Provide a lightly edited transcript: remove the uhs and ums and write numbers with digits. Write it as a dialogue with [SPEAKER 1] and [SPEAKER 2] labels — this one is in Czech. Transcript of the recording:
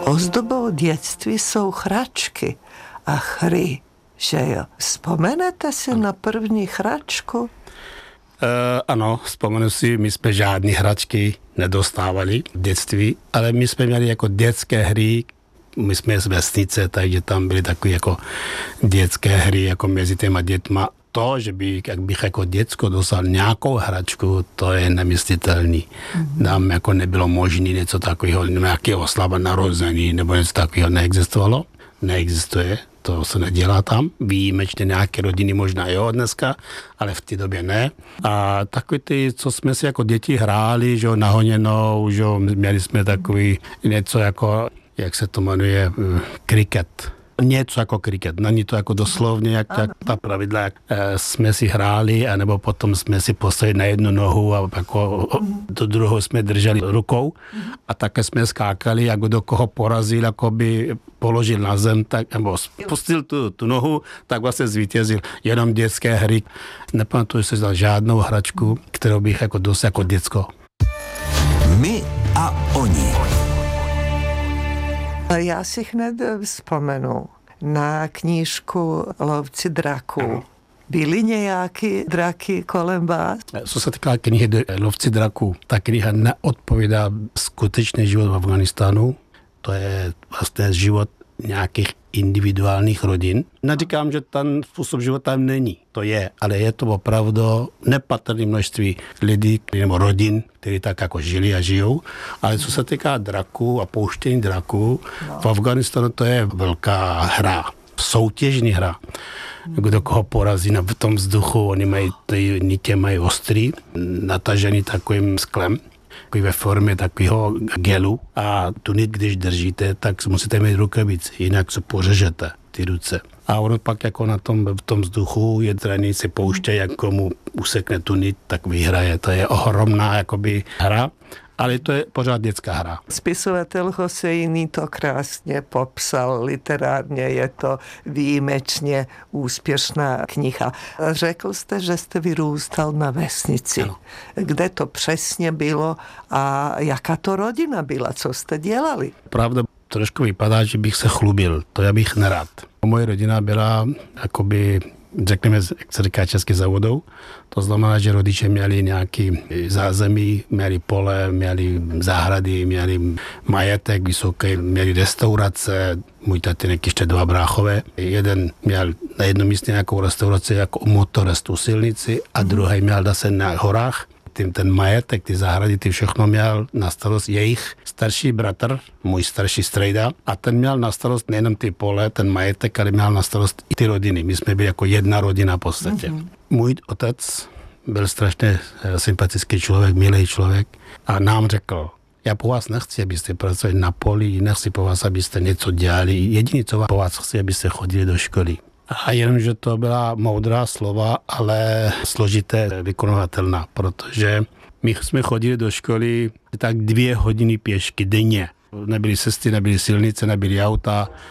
[SPEAKER 1] Ozdobou dětství jsou hračky a hry, že jo. Vzpomenete si na první hračku?
[SPEAKER 2] Ano, vzpomenu si, my jsme žádné hračky nedostávali v dětství, ale my jsme měli jako dětské hry, my jsme z vesnice, takže tam byly takové jako dětské hry jako mezi těma dětma. To, že jak bych jako děcko dostal nějakou hračku, to je nemyslitelný. Nám jako nebylo možné něco takového, nějakého oslava narození nebo něco takového neexistovalo. Neexistuje, to se nedělá tam. Výjimečně nějaké rodiny možná jo dneska, ale v té době ne. A takový ty, co jsme si jako děti hráli, že na honěnou, že měli jsme takový něco jako, jak se to jmenuje, kriket. Něco jako kriket, není to jako doslovně, jak ta pravidla, jak jsme si hráli, anebo potom jsme si postavili na jednu nohu a jako do druhou jsme drželi rukou a také jsme skákali, jako do koho porazil, jako by položil na zem, tak, nebo pustil tu nohu, tak vlastně zvítězil. Jenom dětské hry. Nepamatuji si za žádnou hračku, kterou bych jako dost jako děcko.
[SPEAKER 3] My a oni.
[SPEAKER 1] Já si hned vzpomenu na knížku Lovci draků. Byly nějaké draky kolem vás?
[SPEAKER 2] Co se týká knihy Lovci draků, ta kniha neodpovídá skutečný život v Afghánistánu. To je vlastně život nějakých individuálních rodin. Neříkám, že ten způsob života tam není. To je, ale je to opravdu nepatrné množství lidí nebo rodin, kteří tak jako žili a žijou. Ale co se týká draků a pouštění draků, v Afghánistánu to je velká hra, soutěžní hra. Kdo koho porazí v tom vzduchu, oni mají, ty nitě mají ostrý, natažený takovým sklem, ve formě takového gelu a tu nit, když držíte, tak musíte mít rukavici, jinak se pořežete ty ruce. A ono pak jako v tom vzduchu je trénink se pouštějí, jak komu usekne tu nit, tak vyhraje. To je ohromná jakoby hra, ale to je pořád dětská hra.
[SPEAKER 1] Spisovatel Hosejný to krásně popsal, literárně je to výjimečně úspěšná kniha. Řekl jste, že jste vyrůstal na vesnici.
[SPEAKER 2] Ano.
[SPEAKER 1] Kde to přesně bylo a jaká to rodina byla, co jste dělali?
[SPEAKER 2] Pravda trošku vypadá, že bych se chlubil, to já bych nerad. Moje rodina byla jakoby, řekněme, jak se říká česky, za vodou. To znamená, že rodiče měli nějaký zázemí, měli pole, měli zahrady, měli majetek vysoký, měli restaurace. Můj tatínek ještě 2 bráchové. Jeden měl na jednom místě nějakou restauraci jako motorest u silnici a druhý měl zase na horách. Ten majetek, ty zahrady, ty všechno měl na starost jejich starší bratr, můj starší strejda, a ten měl na starost nejenom ty pole, ten majetek, ale měl na starost i ty rodiny. My jsme byli jako jedna rodina v podstatě. Můj otec byl strašně sympatický člověk, milý člověk a nám řekl, já po vás nechci, abyste pracovali na poli, nechci po vás, abyste něco dělali. Jediné, co po vás chci, abyste chodili do školy. A jenomže to byla moudrá slova, ale složité vykonavatelná, protože my jsme chodili do školy tak 2 hodiny pěšky denně. Nebyly cesty, nebyly silnice, nebyly auta,